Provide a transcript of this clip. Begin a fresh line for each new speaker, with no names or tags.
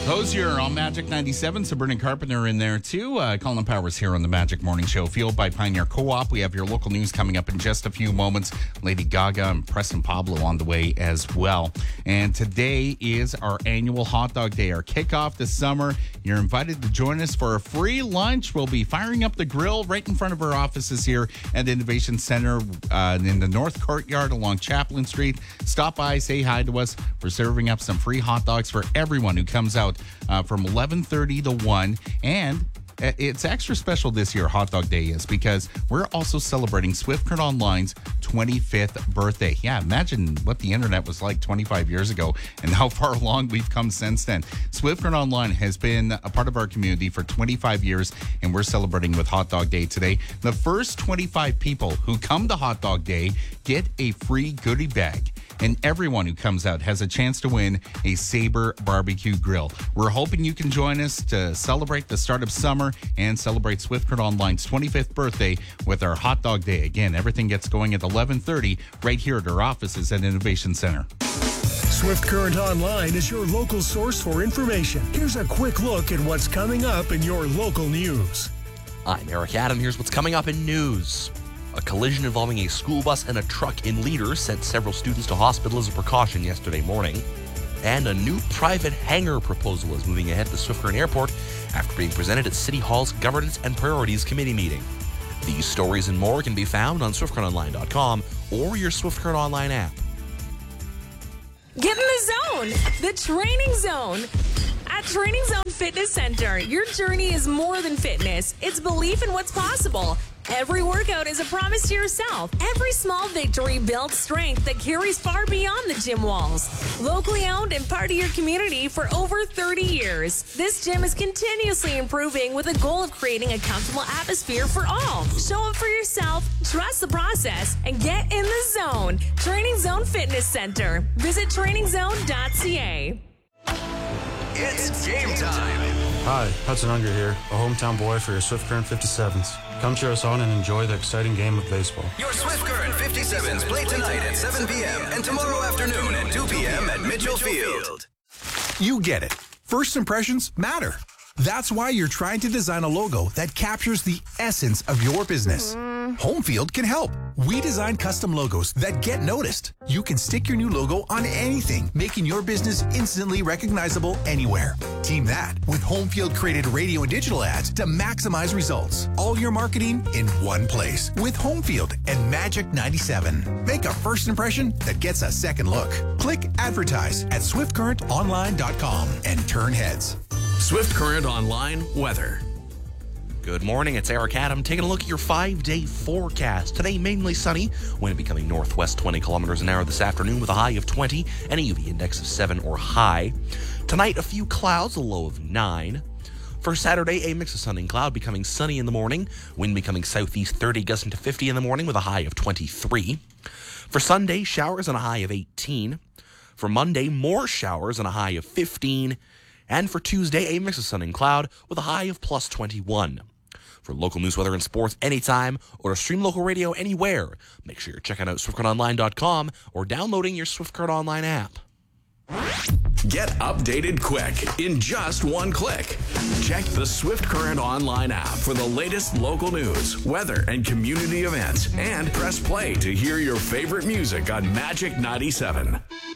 Hosier on Magic 97. Sabrina Carpenter in there too. Colin Powers here on the Magic Morning Show. Fueled by Pioneer Co-op. We have your local news coming up in just a few moments. Lady Gaga and Preston Pablo on the way as well. And today is our annual Hot Dog Day, our kickoff this summer. You're invited to join us for a free lunch. We'll be firing up the grill right in front of our offices here at the Innovation Center in the North Courtyard along Chaplin Street. Stop by, say hi to us. We're serving up some free hot dogs for everyone who comes out from 11:30 to 1. And it's extra special this year, Hot Dog Day is, because we're also celebrating Swift Current Online's 25th birthday. Yeah, imagine what the internet was like 25 years ago and how far along we've come since then. Swift Current Online has been a part of our community for 25 years, and we're celebrating with Hot Dog Day today. The first 25 people who come to Hot Dog Day get a free goodie bag. And everyone who comes out has a chance to win a Sabre barbecue grill. We're hoping you can join us to celebrate the start of summer and celebrate Swift Current Online's 25th birthday with our Hot Dog Day. Again, everything gets going at 11:30 right here at our offices at Innovation Center.
Swift Current Online is your local source for information. Here's a quick look at what's coming up in your local news.
I'm Eric Adam. Here's what's coming up in news. A collision involving a school bus and a truck in Leader sent several students to hospital as a precaution yesterday morning. And a new private hangar proposal is moving ahead at the Swift Current Airport after being presented at City Hall's Governance and Priorities Committee meeting. These stories and more can be found on SwiftCurrentOnline.com or your Swift Current Online app.
Get in the zone, the Training Zone. At Training Zone Fitness Center, your journey is more than fitness. It's belief in what's possible. Every workout is a promise to yourself. Every small victory builds strength that carries far beyond the gym walls. Locally owned and part of your community for over 30 years. This gym is continuously improving with a goal of creating a comfortable atmosphere for all. Show up for yourself, trust the process, and get in the zone. Training Zone Fitness Center. Visit trainingzone.ca.
It's game time.
Hi, Hudson Unger here, a hometown boy for your Swift Current 57s. Come cheer us on and enjoy the exciting game of baseball.
Your Swift Current 57s play tonight at 7 p.m. and tomorrow afternoon at 2 p.m. at Mitchell Field.
You get it. First impressions matter. That's why you're trying to design a logo that captures the essence of your business. Homefield can help. We design custom logos that get noticed. You can stick your new logo on anything, making your business instantly recognizable anywhere. Team that with Homefield created radio and digital ads to maximize results. All your marketing in one place with Homefield and Magic 97. Make a first impression that gets a second look. Click advertise at SwiftCurrentOnline.com and turn heads.
Swift Current Online weather.
Good morning, it's Eric Adam taking a look at your 5-day forecast. Today, mainly sunny, wind becoming northwest 20 kilometers an hour this afternoon with a high of 20 and a UV index of 7 or high. Tonight, a few clouds, a low of 9. For Saturday, a mix of sun and cloud, becoming sunny in the morning, wind becoming southeast 30, gusting to 50 in the morning with a high of 23. For Sunday, showers and a high of 18. For Monday, more showers and a high of 15. And for Tuesday, a mix of sun and cloud with a high of plus 21. For local news, weather, and sports anytime, or to stream local radio anywhere, make sure you're checking out SwiftCurrentOnline.com or downloading your Swift Current Online app.
Get updated quick in just one click. Check the Swift Current Online app for the latest local news, weather, and community events. And press play to hear your favorite music on Magic 97.